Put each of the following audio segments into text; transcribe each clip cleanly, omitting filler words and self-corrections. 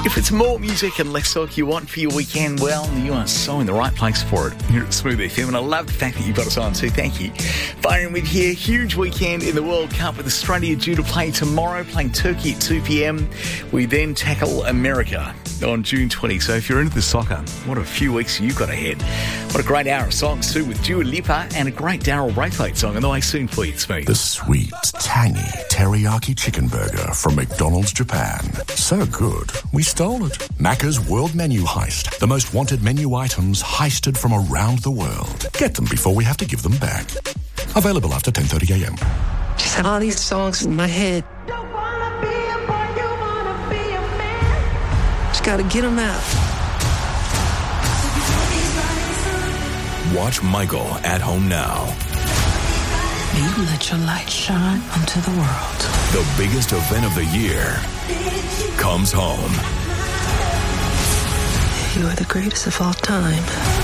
If it's more music and less talk you want for your weekend, well, you are so in the right place for it here at Smooth FM, and I love the fact that you've got us on too. Thank you. Firing with here, huge weekend in the World Cup with Australia due to play tomorrow, playing Turkey at 2 p.m. We then tackle America on June 20. So if you're into the soccer, what a few weeks you've got ahead. What a great hour of songs too with Dua Lipa and a great Daryl Braithwaite song on the way soon for you. It's me. The sweet, tangy teriyaki chicken burger from McDonald's Japan. So good, we stole it. Macca's World Menu Heist. The most wanted menu items heisted from around the world. Get them before we have to give them back. Available after 10:30 a.m. Just have all these songs in my head. Just gotta get them out. Watch Michael at home now. You let your light shine onto the world. The biggest event of the year comes home. You are the greatest of all time.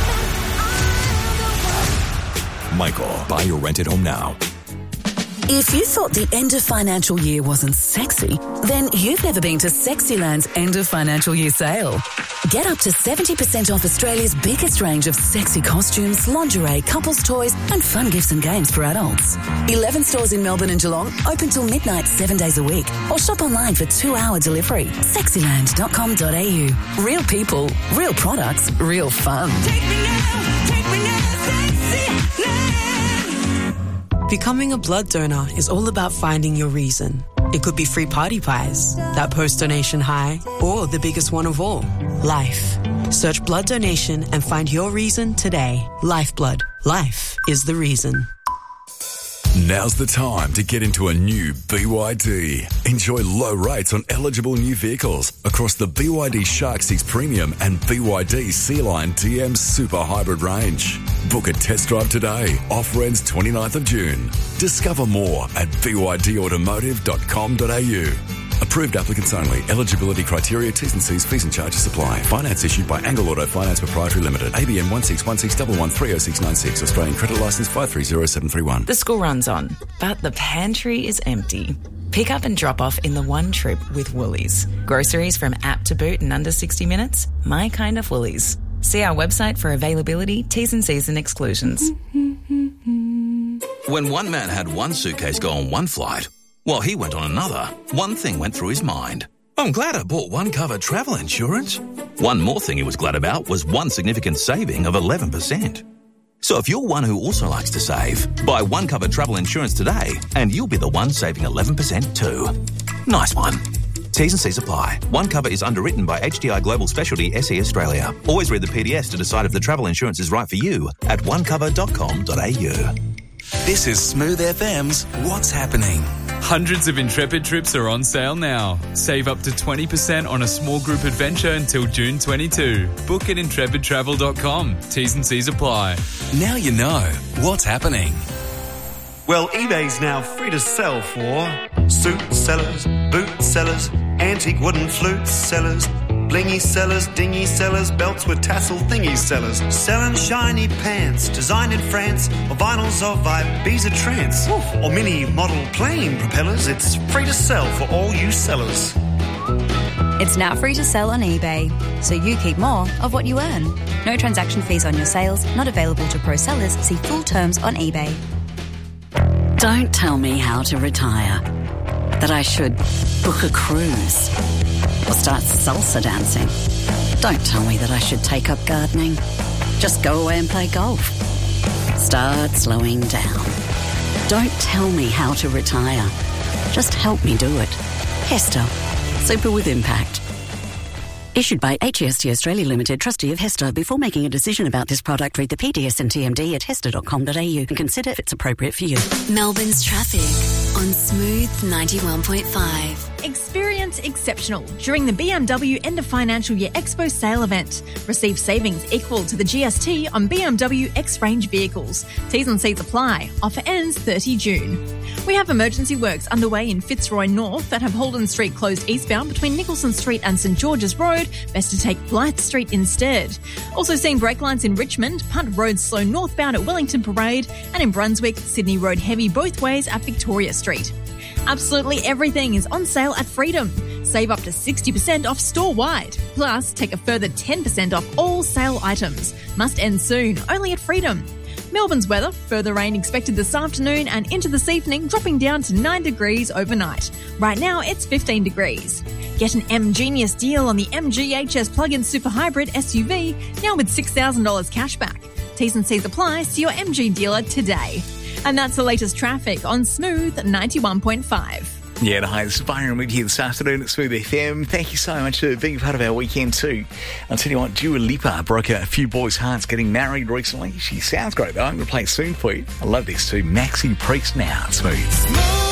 Michael, buy your rent at home now. If you thought the end of financial year wasn't sexy, then you've never been to Sexyland's end of financial year sale. Get up to 70% off Australia's biggest range of sexy costumes, lingerie, couples toys and fun gifts and games for adults. 11 stores in Melbourne and Geelong, open till midnight 7 days a week, or shop online for 2-hour delivery. Sexyland.com.au. Real people, real products, real fun. Take me now, Sexyland. Becoming a blood donor is all about finding your reason. It could be free party pies, that post-donation high, or the biggest one of all, life. Search blood donation and find your reason today. Lifeblood. Life is the reason. Now's the time to get into a new BYD. Enjoy low rates on eligible new vehicles across the BYD Shark 6 Premium and BYD Sea-Line DM Super Hybrid range. Book a test drive today. Offer ends 29th of June. Discover more at bydautomotive.com.au. Approved applicants only. Eligibility criteria, T's and C's, fees and charges apply. Finance issued by Angle Auto Finance Proprietary Limited. ABN 161611309696. Australian credit licence 530731. The school run's on, but the pantry is empty. Pick up and drop off in the one trip with Woolies. Groceries from app to boot in under 60 minutes. My kind of Woolies. See our website for availability, T's and C's and exclusions. When one man had one suitcase go on one flight, while he went on another, one thing went through his mind. I'm glad I bought One Cover travel insurance. One more thing he was glad about was one significant saving of 11%. So if you're one who also likes to save, buy One Cover travel insurance today and you'll be the one saving 11% too. Nice one. T's and C's apply. One Cover is underwritten by HDI Global Specialty SE Australia. Always read the PDS to decide if the travel insurance is right for you at onecover.com.au. This is Smooth FM's What's Happening. Hundreds of Intrepid trips are on sale now. Save up to 20% on a small group adventure until June 22. Book at intrepidtravel.com. T's and C's apply. Now you know what's happening. Well, eBay's now free to sell for suit sellers, boot sellers, antique wooden flute sellers, blingy sellers, dingy sellers, belts with tassel thingy sellers, selling shiny pants, designed in France, or vinyls of Ibiza trance, or mini model plane propellers. It's free to sell for all you sellers. It's now free to sell on eBay, so you keep more of what you earn. No transaction fees on your sales, not available to pro sellers. See full terms on eBay. Don't tell me how to retire. That I should book a cruise or start salsa dancing. Don't tell me that I should take up gardening. Just go away and play golf. Start slowing down. Don't tell me how to retire. Just help me do it. Hester. Super with impact. Issued by HEST Australia Limited, trustee of Hester. Before making a decision about this product, read the PDS and TMD at hester.com.au and consider if it's appropriate for you. Melbourne's traffic on Smooth 91.5. Experience exceptional during the BMW End of Financial Year Expo sale event. Receive savings equal to the GST on BMW X-Range vehicles. T's and C's apply. Offer ends 30 June. We have emergency works underway in Fitzroy North that have Holden Street closed eastbound between Nicholson Street and St George's Road. Best to take Blythe Street instead. Also seeing brake lines in Richmond, Punt Road slow northbound at Wellington Parade, and in Brunswick, Sydney Road heavy both ways at Victoria Street. Absolutely everything is on sale at Freedom. Save up to 60% off store-wide. Plus, take a further 10% off all sale items. Must end soon, only at Freedom. Melbourne's weather, further rain expected this afternoon and into this evening, dropping down to 9 degrees overnight. Right now, it's 15 degrees. Get an M-Genius deal on the MG HS plug-in super hybrid SUV, now with $6,000 cash back. T's and C's apply, see your MG dealer today. And that's the latest traffic on Smooth 91.5. Yeah, hi, this is Byron with you this afternoon at Smooth FM. Thank you so much for being part of our weekend too. I'll tell you what, Dua Lipa broke a few boys' hearts getting married recently. She sounds great though. I'm going to play it soon for you. I love this too. Maxi Priest now at Smooth.